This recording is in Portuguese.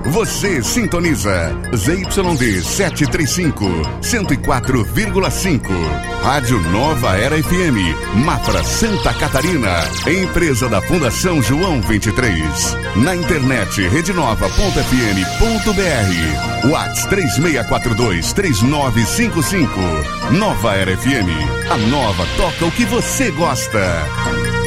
Você sintoniza ZYD 735, 104,5. Rádio Nova Era FM, Mafra, Santa Catarina. Empresa da Fundação João 23. Na internet, redenova.fm.br. WhatsApp 3642-3955. Nova Era FM. A nova toca o que você gosta.